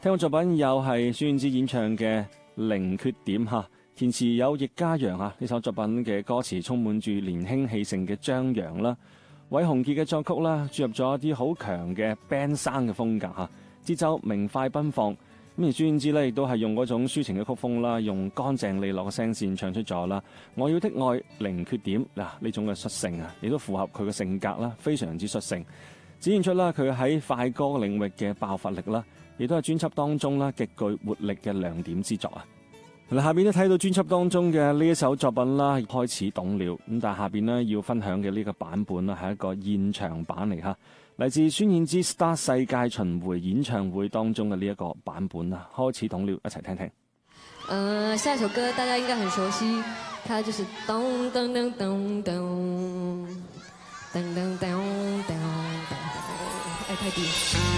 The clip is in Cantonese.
聽過作品又係孫燕姿演唱嘅《零缺點》嚇，填詞有易家揚嚇。呢首作品嘅歌詞充滿住年輕氣盛嘅張揚啦，韋鴻傑嘅作曲啦，注入咗一啲好強嘅 band 聲嘅風格嚇，節奏明快奔放。咁而孫燕姿咧，亦都係用嗰種抒情嘅曲風啦，用乾淨利落嘅聲線唱出咗啦，我要的愛零缺點嗱，呢種嘅率性啊，亦都符合佢嘅性格啦，非常之率性，展現出啦佢喺快歌領域嘅爆發力啦，亦都係專輯當中啦極具活力嘅亮點之作啊！嗱，下邊都睇到專輯當中嘅呢一首作品啦，開始懂了咁，但係下邊呢，要分享嘅呢個版本啦係一個現場版嚟嚇。嚟自孫燕姿 Star 世界巡迴演唱會當中嘅呢一個版本啊，開始懂了，一齊聽聽。 下一首歌大家應該很熟悉，它就是咚咚咚咚咚咚咚咚咚咚，哎，太低。